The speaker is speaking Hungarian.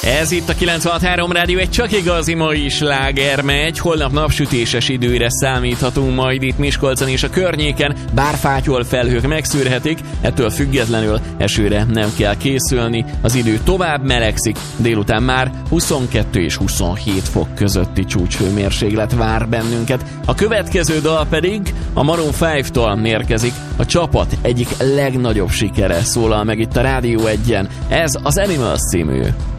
Ez itt a 96.3 Rádió, egy csak igazi mai sláger megy. Holnap napsütéses időre számíthatunk majd itt Miskolcon és a környéken, bár fátyol felhők megszűrhetik, ettől függetlenül esőre nem kell készülni. Az idő tovább melegszik, délután már 22 és 27 fok közötti csúcshőmérséklet vár bennünket. A következő dal pedig a Maroon 5-tól érkezik. A csapat egyik legnagyobb sikere szólal meg itt a Rádió 1-en. Ez az Animals című.